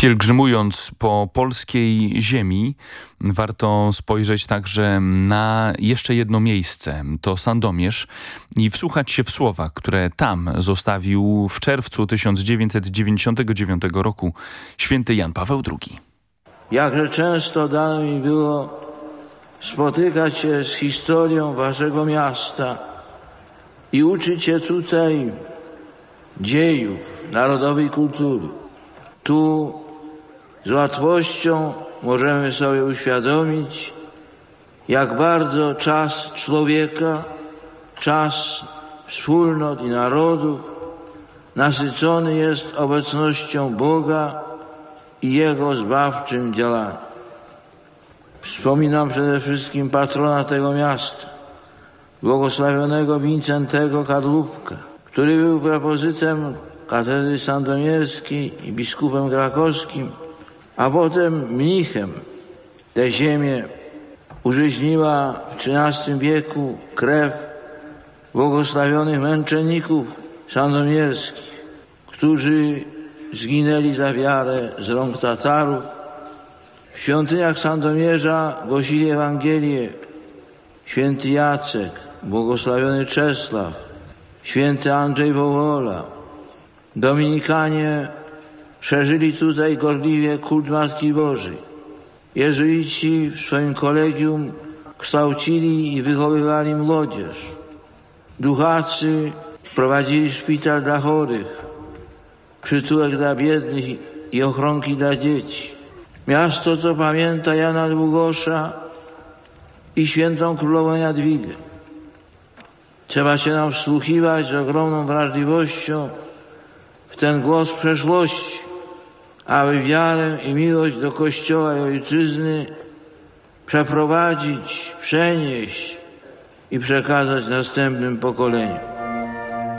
Pielgrzymując po polskiej ziemi, warto spojrzeć także na jeszcze jedno miejsce, to Sandomierz, i wsłuchać się w słowa, które tam zostawił w czerwcu 1999 roku święty Jan Paweł II. Jakże często dane mi było spotykać się z historią waszego miasta i uczyć się tutaj dziejów narodowej kultury. Tu z łatwością możemy sobie uświadomić, jak bardzo czas człowieka, czas wspólnot i narodów nasycony jest obecnością Boga i Jego zbawczym działaniem. Wspominam przede wszystkim patrona tego miasta, błogosławionego Wincentego Kadłubka, który był prepozytem katedry sandomierskiej i biskupem krakowskim, a potem mnichem. Tę ziemię użyźniła w XIII wieku krew błogosławionych męczenników sandomierskich, którzy zginęli za wiarę z rąk Tatarów. W świątyniach Sandomierza głosili Ewangelię święty Jacek, błogosławiony Czesław, święty Andrzej Wołola. Dominikanie szerzyli tutaj gorliwie kult Matki Bożej. Jezuici w swoim kolegium kształcili i wychowywali młodzież. Duchacy prowadzili szpital dla chorych, przytułek dla biednych i ochronki dla dzieci. Miasto to pamięta Jana Długosza i świętą królową Jadwigę. Trzeba się nam wsłuchiwać z ogromną wrażliwością w ten głos przeszłości, aby wiarę i miłość do Kościoła i Ojczyzny przeprowadzić, przenieść i przekazać następnym pokoleniom.